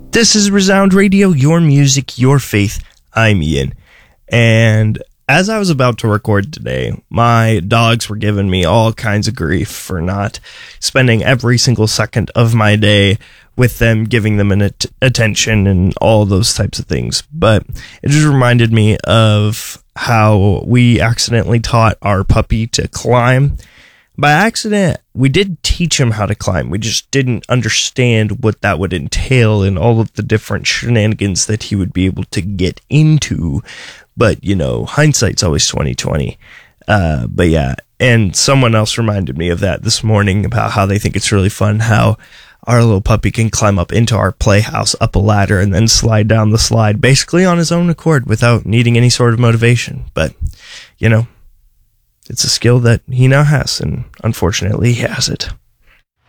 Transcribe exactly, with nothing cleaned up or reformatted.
This is Resound Radio, your music, your faith. I'm Ian. And as I was about to record today, my dogs were giving me all kinds of grief for not spending every single second of my day with them, giving them an at- attention and all those types of things. But it just reminded me of how we accidentally taught our puppy to climb. By accident, we did teach him how to climb. We just didn't understand what that would entail and all of the different shenanigans that he would be able to get into. But, you know, hindsight's always twenty twenty. Uh, but yeah, and someone else reminded me of that this morning about how they think it's really fun how our little puppy can climb up into our playhouse, up a ladder, and then slide down the slide, basically on his own accord without needing any sort of motivation. But, you know, it's a skill that he now has, and unfortunately he has it.